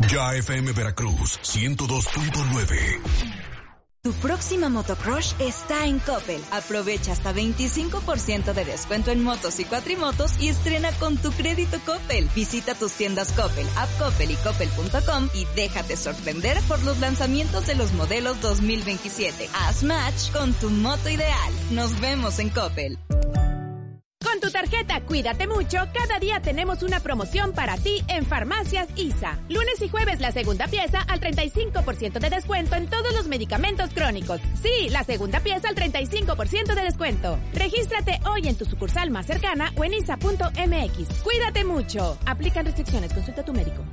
Ya FM Veracruz 102.9. Tu próxima motocross está en Coppel. Aprovecha hasta 25% de descuento en motos y cuatrimotos y estrena con tu crédito Coppel. Visita tus tiendas Coppel, App Coppel y Coppel.com y déjate sorprender por los lanzamientos de los modelos 2027. Haz match con tu moto ideal. Nos vemos en Coppel. Con tu tarjeta Cuídate Mucho, cada día tenemos una promoción para ti en Farmacias ISA. Lunes y jueves la segunda pieza al 35% de descuento en todos los medicamentos crónicos. Sí, la segunda pieza al 35% de descuento. Regístrate hoy en tu sucursal más cercana o en isa.mx. Cuídate mucho. Aplican restricciones. Consulta a tu médico.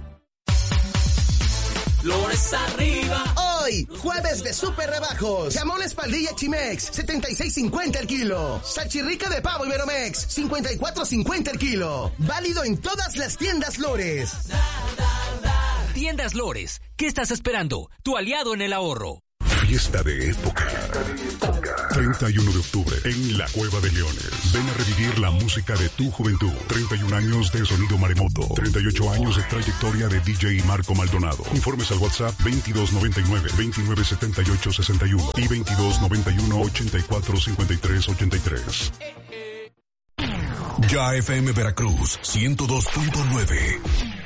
Flores arriba. Hoy, jueves de super rebajos. Jamón espaldilla Chimex, 76.50 el kilo. Salchirrica de pavo Iberomex, 54.50 el kilo. Válido en todas las tiendas Lores. Tiendas Lores, ¿qué estás esperando? Tu aliado en el ahorro. Fiesta de época. 31 de octubre en la Cueva de Leones. Ven a revivir la música de tu juventud. 31 años de sonido maremoto. 38 años de trayectoria de DJ Marco Maldonado. Informes al WhatsApp 2299-297861 y 2291-845383. Ya FM Veracruz 102.9.